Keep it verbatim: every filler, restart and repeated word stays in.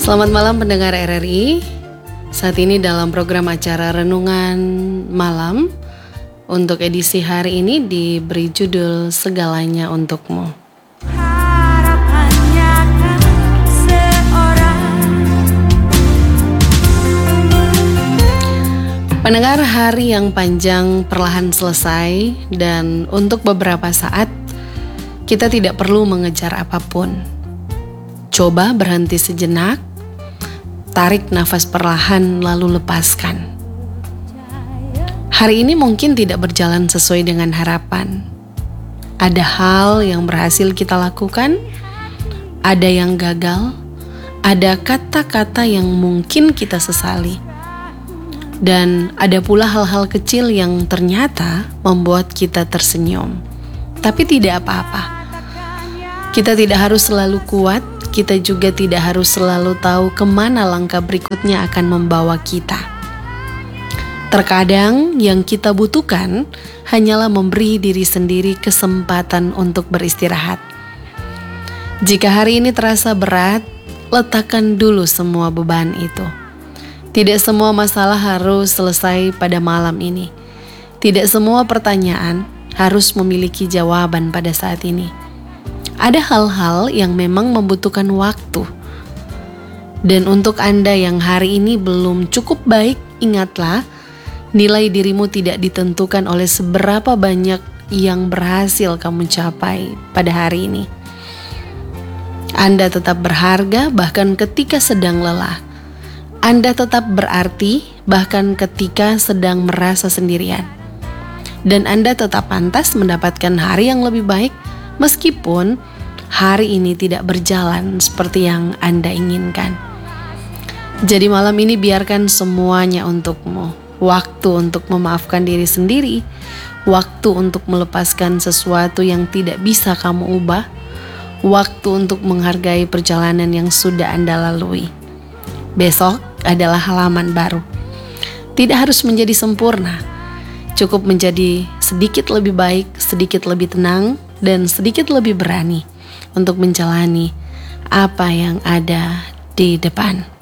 Selamat malam pendengar R R I. Saat ini dalam program acara Renungan Malam, untuk edisi hari ini diberi judul Segalanya Untukmu. Pendengar, hari yang panjang perlahan selesai, dan untuk beberapa saat kita tidak perlu mengejar apapun. Coba berhenti sejenak, tarik nafas perlahan lalu lepaskan. Hari ini mungkin tidak berjalan sesuai dengan harapan. Ada hal yang berhasil kita lakukan, ada yang gagal, ada kata-kata yang mungkin kita sesali. Dan ada pula hal-hal kecil yang ternyata membuat kita tersenyum. Tapi tidak apa-apa. Kita tidak harus selalu kuat, kita juga tidak harus selalu tahu kemana langkah berikutnya akan membawa kita. Terkadang yang kita butuhkan hanyalah memberi diri sendiri kesempatan untuk beristirahat. Jika hari ini terasa berat, letakkan dulu semua beban itu. Tidak semua masalah harus selesai pada malam ini. Tidak semua pertanyaan harus memiliki jawaban pada saat ini. Ada hal-hal yang memang membutuhkan waktu. Dan untuk Anda yang hari ini belum cukup baik, ingatlah, nilai dirimu tidak ditentukan oleh seberapa banyak yang berhasil kamu capai pada hari ini. Anda tetap berharga bahkan ketika sedang lelah. Anda tetap berarti bahkan ketika sedang merasa sendirian. Dan Anda tetap pantas mendapatkan hari yang lebih baik meskipun hari ini tidak berjalan seperti yang Anda inginkan. Jadi malam ini biarkan semuanya untukmu. Waktu untuk memaafkan diri sendiri, waktu untuk melepaskan sesuatu yang tidak bisa kamu ubah, waktu untuk menghargai perjalanan yang sudah Anda lalui. Besok adalah halaman baru. Tidak harus menjadi sempurna. Cukup menjadi sedikit lebih baik, sedikit lebih tenang, dan sedikit lebih berani untuk menjalani apa yang ada di depan.